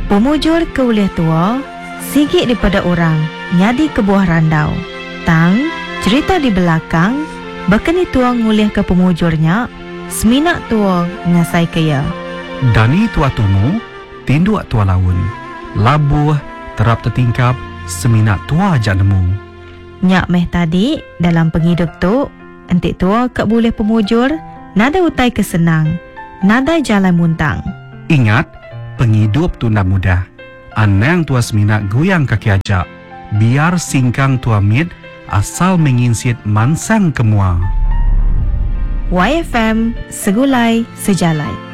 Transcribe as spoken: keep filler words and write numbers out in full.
Pemujur ke uliah tua, sigit daripada orang, nyadi ke buah randau. Tang, cerita di belakang, bakani tua nguliah ke pemujurnya, seminak tua ngasai kaya. Dani tua tumu, tinduk tua laun. Labuh, terap tertingkap, seminak tua ajak nemu. Nyak meh tadi, dalam penghidup tu, entik tua kak boleh pemujur, nada utai kesenang, nada jalan muntang. Ingat, penghidup tu nak mudah. Anang tua seminak goyang kaki ajak. Biar singkang tua mit, asal menginsit mansang kemua. Y F M, segulai sejalai.